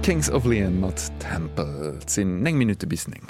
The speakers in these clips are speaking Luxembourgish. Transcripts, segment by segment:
Kings of Leon mat Temple sinn 9 Minute bis 9.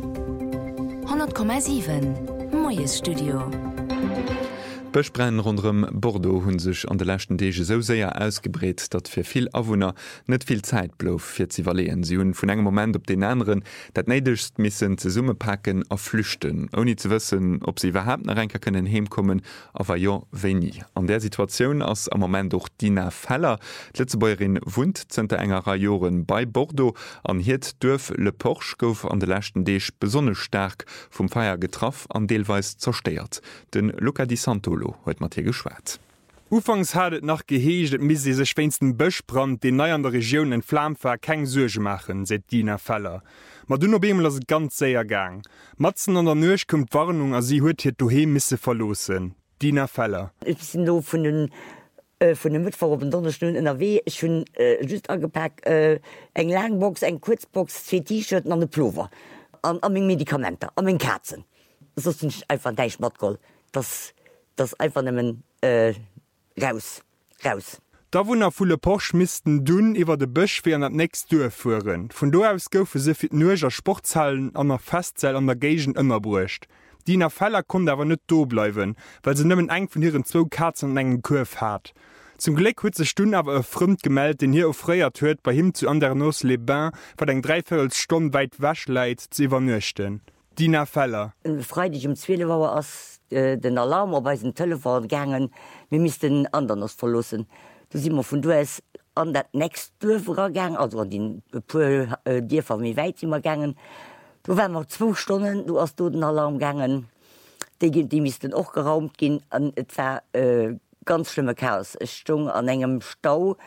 100,7 Moes Studio. Bechbrennen rundrem Bordeaux hunn sech an de lächten Dege so séier ausgebreet, dat fir vill Awunner net vill Zäit blouf fir ze valeen. Si hunn vun engem Moment op den anderen dat neidegst missen ze Summe packen a flüchten, oni ze wëssen, ob sie überhaupt nach Renker kënnen hemkommen, awer jo wéi. An der Situationun ass am moment doch Dina Feller, Litzebäuerin wund zenter enger Rajoren bei Bordeaux, an hiet dürf le Porsch gouf an de lächten Deeg besonne stark vum Feier getraff an deelweis zersteiert. Den Luca Di Santolo huet mat hier geschwert. Ufangs hadet nach geheeget mis se schwéinsten Bëchbrand, de nei an der Regionun en Flamfer keng Suge machen, seit Dina Feller. Ma dunner Bemel ass ganz séier gang. Matzen an der Nøch kommt Warnung as sie huet hiet doheem misse verlosen. Dina Feller. Ich sind no vun den Mittwoch op den Donnerstunden NRW hun just angepackt eng Langbox, eng Kurzbox, 2 T-Shirten an de Plover, an még Medikamenter, an még Katzen. Das sind einfach deich Matgoll. Das einfach nemmen raus. Da wonnner vule Porsch misisten dun iwwer de Bëch fir an dat nächst duerfuhren. Von do aus goufe se fir nuger Sporthallen an der Festzell an der Gegent ëmmer bruecht. Dina Feller kon awer net do bleiwen, weil se nëmmen eng vun ihren 2 Katzen an engen Kurf hat. Zum Gleck huet se Stunn awer frëmmt gemeldt, den hier ofréiert huet bei him zu Andernos-les-Bains, wat eng 3/4 Stunde weit Wäschleit ze iwwernuchten. Dina Feller. Freitag 12 Uhr ass den Alarm op bei den Telefon gangen, wir misisten andernos verlossen. Du si immer vun du es an dat nächst Dörfer gang, also an den Dir von mir weit immer gangen. Du waren noch 2 Stunden, du hast du den Alarm gangen. Die misisten auch geraumt gin an war ganz schlimme Chaos. Es stung an engem Stau,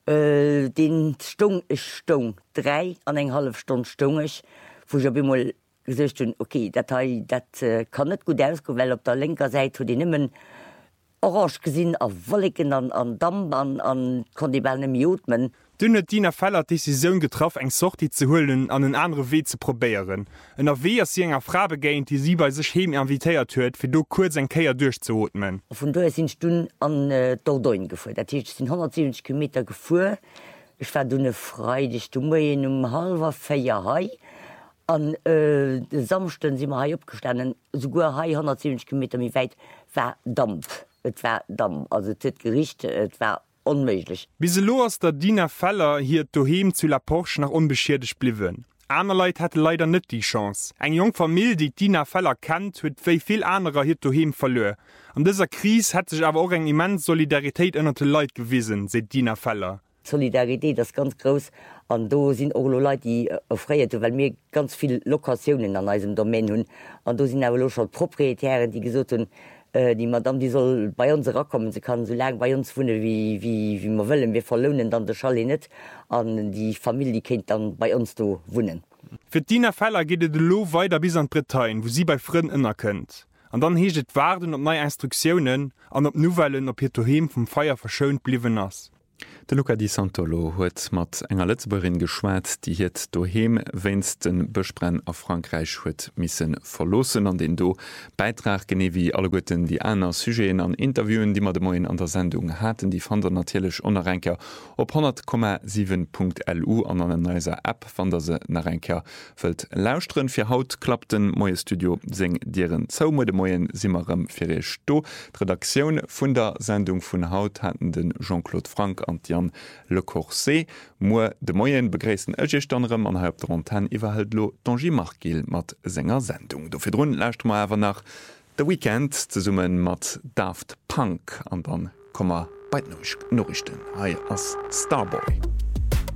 den Stung ist stung 3 an eng halb Stunde stung ich, wo ich immer gesagt, okay, dat kann net gut ausgo, well op der linker Seite die nimmen orange gesinn a Wolliken an Damm an kondibelnem Jotmen. Dünne Dina Feller Decision getroff eng Sorti zu hullen an den andere Weh zu probieren. En wie sie enger Frage begéint, die sie bei sich hem invitéiert huet, fir du kurz en Keier durchzuotmen. Von du sind Stunden an Dordogne gefu. Dat sind 170 Kilometer gefu. Ich war dunne frei die Stumme halber Feierhai. An de Samsten si ha opgestanden, sogur ha 170 km mi weit war Dampf. Et war Dampf, also dit Gericht, et war onmöglich. Wie se lo ass der Dina Feller hier doheem zu La Porche nach unbeschierdet bliwen. Aner Leiit hat leider net die Chance. Eng jong Familie, die Dina Feller kennt, huet wéi viel anderer hier doheem verlöer. An dieser Krise hat sich aber auch eng immens Solidarität ënnerte Leiit gewiesen, se Dina Feller. Solidarität das ganz groß an do sind auch Leute die erfreiert, weil mir ganz viele Lokationen an diesem Domain hun an do sind aber schon Proprietären, die gesagt haben, die Madame die soll bei uns rakommen, sie kann so lange bei uns wohnen wie wir wollen, wir verlohnen dann der Chalet nicht an die Familie die kennt dann bei uns do wohnen. Für Dina Feller geht de lo weiter bis an Bretagne, wo sie bei Freunden inner könnt. Und dann heget warten op neue Instruktionen an op Novellen op hier daheim vom Feier verschönt blieben ass. De Luca Di Santolo huet mat enger Letzberin geschwert, die hiet doheem wennst den Bechbrenn a Frankreich huet missen verlossen an den do Beitrag gene wie alle Gotten die aner Sugéen an Interviewen, die mat de Moien an der Sendung hatten, die fan der natilech Onerrenker op 100,7.lu an an neiser App van der se Narenker fëlt lausren fir Haut klappten Moie Studio seng Dieren Zoumo de Moien simmerem firrech do. Redaktionun vun der Sendung vun Haut hatten den Jean-Claude Frank an Jan Le Corset, moi de Moien begréessen ëgeg anderem an halb der Antenne iwwerhelt lo Tangi Markil mat senger Sendung. Do fir runn lächt ma awer nach de Weekend ze summen mat Daft Punk an dann kommmer bei Norrichten. Hai ass Starboy.